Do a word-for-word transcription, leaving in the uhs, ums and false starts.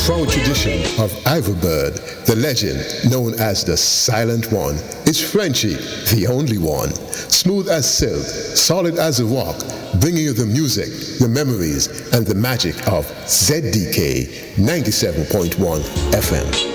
From a tradition of Iverbird, the legend known as the Silent One is Frenchie, the only one. Smooth as silk, solid as a rock, bringing you the music, the memories, and the magic of Z D K ninety-seven point one F M.